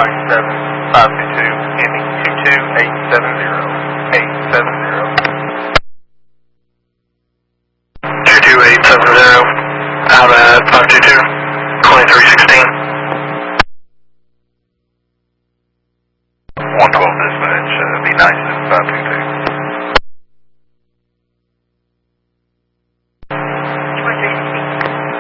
522, ending 22870. 22870, out at 522, 2316. 112 dispatch, be nice if 522